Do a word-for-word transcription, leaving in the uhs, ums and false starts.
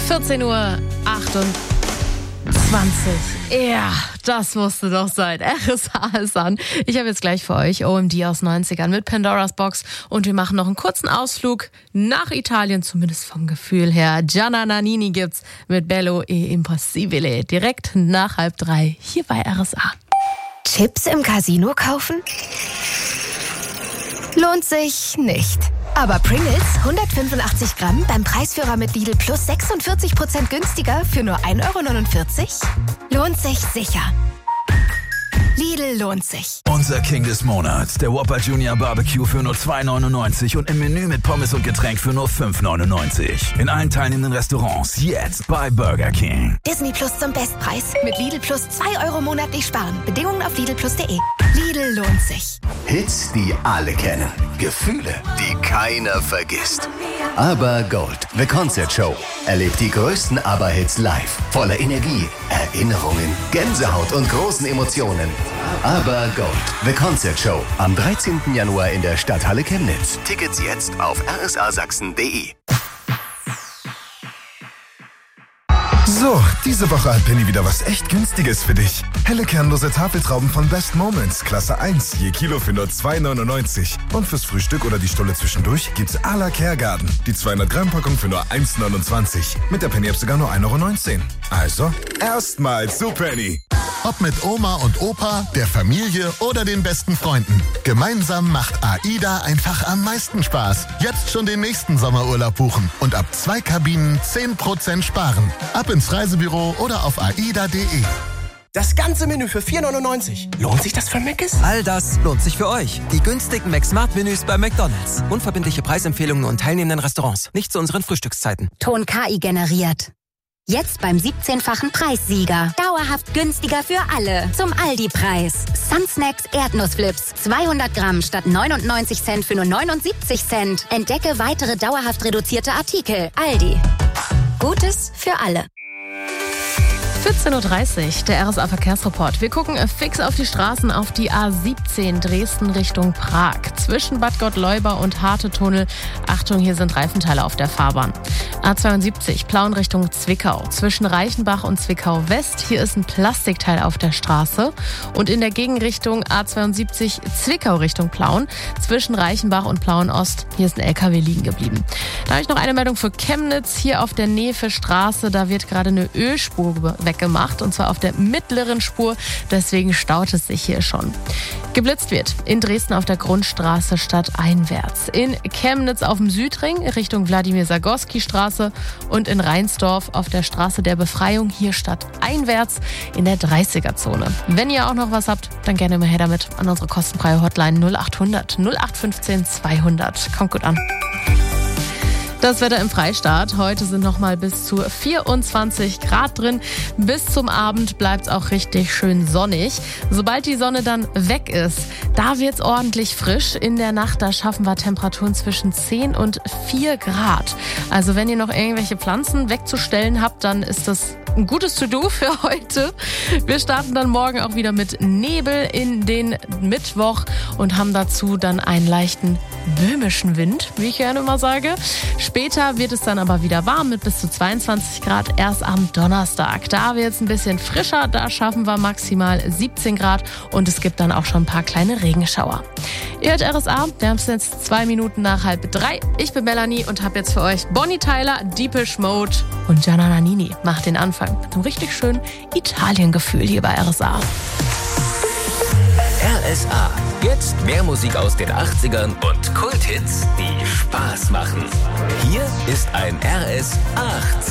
vierzehn Uhr achtundzwanzig. Ja, das musste doch sein. R S A ist an. Ich habe jetzt gleich für euch O M D aus neunzigern mit Pandora's Box und wir machen noch einen kurzen Ausflug nach Italien, zumindest vom Gefühl her. Gianna Nannini gibt's mit Bello e Impossibile direkt nach halb drei hier bei R S A. Chips im Casino kaufen? Lohnt sich nicht. Aber Pringles hundertfünfundachtzig Gramm beim Preisführer mit Lidl Plus sechsundvierzig Prozent günstiger für nur ein Euro neunundvierzig? Lohnt sich sicher. Lidl lohnt sich. Unser King des Monats, der Whopper Junior Barbecue für nur zwei neunundneunzig und im Menü mit Pommes und Getränk für nur fünf neunundneunzig. In allen teilnehmenden Restaurants jetzt bei Burger King. Disney Plus zum Bestpreis. Mit Lidl Plus zwei Euro monatlich sparen. Bedingungen auf lidl plus punkt de. Lidl lohnt sich. Hits, die alle kennen. Gefühle, die keiner vergisst. Aber Gold, The Concert Show. Erlebt die größten Aber-Hits live. Voller Energie, Erinnerungen, Gänsehaut und großen Emotionen. Aber Gold, The Concert Show. Am dreizehnten Januar in der Stadthalle Chemnitz. Tickets jetzt auf r s a sachsen punkt de. So, diese Woche hat Penny wieder was echt Günstiges für dich. Helle kernlose Tafeltrauben von Best Moments, Klasse eins, je Kilo für nur zwei neunundneunzig. Und fürs Frühstück oder die Stulle zwischendurch gibt's à la Kergarten. Die zweihundert Gramm Packung für nur eins neunundzwanzig. Mit der Penny-App sogar nur ein Euro neunzehn. Also, erstmal zu Penny. Ob mit Oma und Opa, der Familie oder den besten Freunden. Gemeinsam macht AIDA einfach am meisten Spaß. Jetzt schon den nächsten Sommerurlaub buchen und ab zwei Kabinen zehn Prozent sparen. Ab ins Reisebüro oder auf aida punkt de. Das ganze Menü für vier neunundneunzig. Lohnt sich das für Mc's? All das lohnt sich für euch. Die günstigen McSmart-Menüs bei McDonald's. Unverbindliche Preisempfehlungen und teilnehmenden Restaurants. Nicht zu unseren Frühstückszeiten. Ton K I generiert. Jetzt beim siebzehnfachen Preissieger. Dauerhaft günstiger für alle. Zum Aldi-Preis. Sunsnacks Erdnussflips. zweihundert Gramm statt neunundneunzig Cent für nur neunundsiebzig Cent. Entdecke weitere dauerhaft reduzierte Artikel. Aldi. Gutes für alle. vierzehn Uhr dreißig, der R S A-Verkehrsreport. Wir gucken fix auf die Straßen, auf die A siebzehn Dresden Richtung Prag. Zwischen Bad Gottleuba und Hartetunnel. Achtung, hier sind Reifenteile auf der Fahrbahn. A zweiundsiebzig, Plauen Richtung Zwickau. Zwischen Reichenbach und Zwickau West. Hier ist ein Plastikteil auf der Straße. Und in der Gegenrichtung A zweiundsiebzig, Zwickau Richtung Plauen. Zwischen Reichenbach und Plauen Ost. Hier ist ein L K W liegen geblieben. Da habe ich noch eine Meldung für Chemnitz. Hier auf der Nefe-Straße, da wird gerade eine Ölspur weggemacht, und zwar auf der mittleren Spur. Deswegen staut es sich hier schon. Geblitzt wird in Dresden auf der Grundstraße stadteinwärts. In Chemnitz auf dem Südring Richtung Wladimir-Sagorski-Straße und in Rheinsdorf auf der Straße der Befreiung hier stadteinwärts in der dreißiger-Zone. Wenn ihr auch noch was habt, dann gerne immer her damit an unsere kostenfreie Hotline null achthundert null acht fünfzehn zweihundert. Kommt gut an. Das Wetter im Freistaat. Heute sind noch mal bis zu vierundzwanzig Grad drin. Bis zum Abend bleibt es auch richtig schön sonnig. Sobald die Sonne dann weg ist, da wird es ordentlich frisch. In der Nacht, da schaffen wir Temperaturen zwischen zehn und vier Grad. Also wenn ihr noch irgendwelche Pflanzen wegzustellen habt, dann ist das ein gutes To-Do für heute. Wir starten dann morgen auch wieder mit Nebel in den Mittwoch und haben dazu dann einen leichten böhmischen Wind, wie ich gerne immer sage. Später wird es dann aber wieder warm mit bis zu zweiundzwanzig Grad. Erst am Donnerstag. Da wird es ein bisschen frischer. Da schaffen wir maximal siebzehn Grad und es gibt dann auch schon ein paar kleine Regenschauer. Ihr hört R S A. Wir haben es jetzt zwei Minuten nach halb drei. Ich bin Melanie und habe jetzt für euch Bonnie Tyler, Deepish Mode und Gianna Nannini. Macht den Anfang mit einem richtig schönen Italien-Gefühl hier bei R S A. R S A. Jetzt mehr Musik aus den achtzigern und Kulthits, die Spaß machen. Hier ist ein R S achtzig.